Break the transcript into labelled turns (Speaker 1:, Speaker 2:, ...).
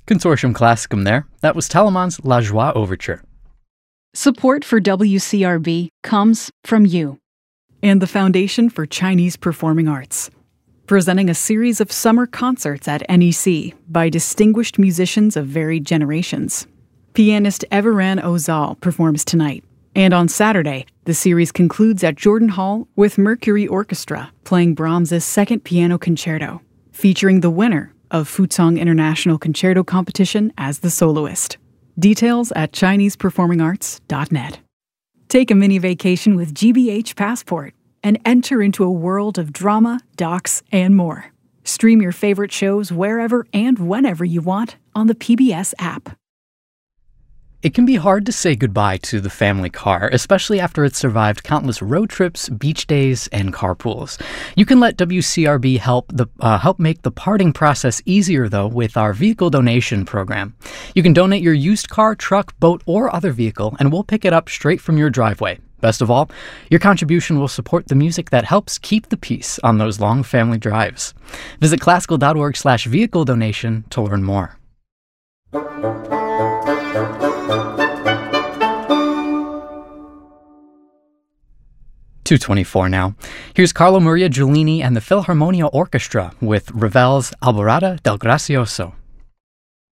Speaker 1: Consortium Classicum there. That was Telemann's La Joie Overture.
Speaker 2: Support for WCRB comes from you and the Foundation for Chinese Performing Arts, presenting a series of summer concerts at NEC by distinguished musicians of varied generations. Pianist Everanne Ozal performs tonight, and on Saturday, the series concludes at Jordan Hall with Mercury Orchestra playing Brahms's Second Piano Concerto, featuring the winner of Fuzhong International Concerto Competition as the soloist. Details at ChinesePerformingArts.net. Take a mini vacation with GBH Passport and enter into a world of drama, docs, and more. Stream your favorite shows wherever and whenever you want on the PBS app.
Speaker 1: It can be hard to say goodbye to the family car, especially after it's survived countless road trips, beach days, and carpools. You can let WCRB help make the parting process easier, though, with our vehicle donation program. You can donate your used car, truck, boat, or other vehicle, and we'll pick it up straight from your driveway. Best of all, your contribution will support the music that helps keep the peace on those long family drives. Visit classical.org/vehicle donation to learn more. 2:24 now. Here's Carlo Maria Giulini and the Philharmonia Orchestra with Ravel's Alborada del Gracioso.